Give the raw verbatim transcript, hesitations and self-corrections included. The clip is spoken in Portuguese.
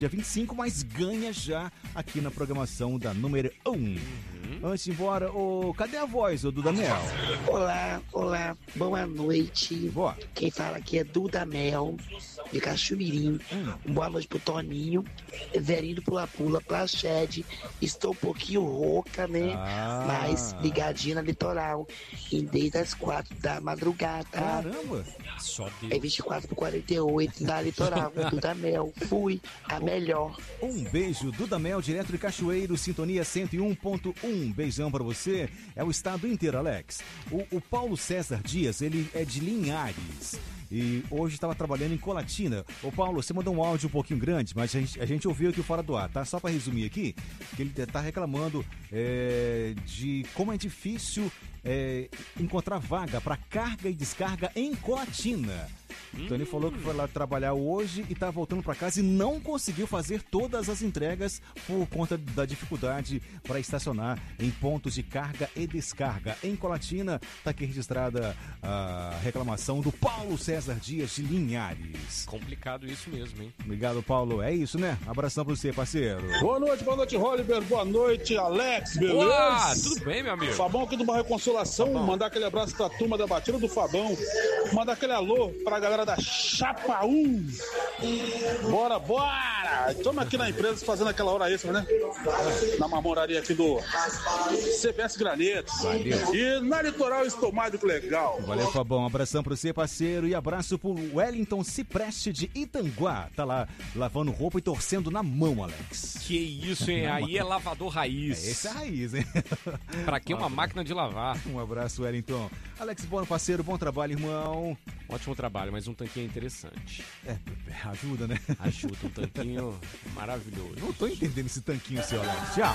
dia vinte e cinco, mas ganha já aqui na programação da número um. Uhum. Antes de ir embora, ô, cadê a voz, ô Dudamel? Olá, olá, boa noite. Boa. Quem fala aqui é Dudamel, de Cachoeirinho. Hum. Boa noite pro Toninho, Zerinho do Pula Pula, Plached. Estou um pouquinho rouca, né? Ah. Mas ligadinha na litoral. E desde as quatro da madrugada. Caramba! Só Deus. É vinte e quatro por quarenta e oito da litoral. Dudamel, fui a melhor. Um beijo, Dudamel, direto de Cachoeiro, sintonia cento e um ponto um. Beijão pra você. É o estado inteiro, Alex. O, o Paulo César Dias, ele é de Linhares. E hoje estava trabalhando em Colatina. Ô Paulo, você mandou um áudio um pouquinho grande, mas a gente, a gente ouviu aqui fora do ar, tá? Só para resumir aqui, que ele tá reclamando é, de como é difícil é, encontrar vaga para carga e descarga em Colatina. Então ele falou que foi lá trabalhar hoje e tá voltando para casa e não conseguiu fazer todas as entregas por conta da dificuldade para estacionar em pontos de carga e descarga. Em Colatina, tá aqui registrada a reclamação do Paulo César Dias de Linhares. Complicado isso mesmo, hein? Obrigado, Paulo. É isso, né? Abração pra você, parceiro. Boa noite, boa noite, Oliver. Boa noite, Alex. Beleza? Olá, tudo bem, meu amigo? Fabão aqui do Bairro Consolação. Fabão. Mandar aquele abraço pra turma da Batida do Fabão. Mandar aquele alô pra galera da Chapa um. Bora, bora! Estamos aqui na empresa fazendo aquela hora extra, né? Na marmoraria aqui do C B S Granetos. Valeu. E na Litoral estou mais do que legal. Valeu, Fabão. Um abração pra você, parceiro. E abraço pro Wellington Cipreste de Itanguá. Tá lá lavando roupa e torcendo na mão, Alex. Que isso, hein? Aí é lavador raiz. É, esse é a raiz, hein? Pra que uma máquina de lavar? Um abraço, Wellington. Alex, bom parceiro, bom trabalho, irmão. Ótimo trabalho, mas um tanquinho interessante. É, ajuda, né? Ajuda, um tanquinho maravilhoso. Não tô entendendo esse tanquinho seu, Alex. Tchau.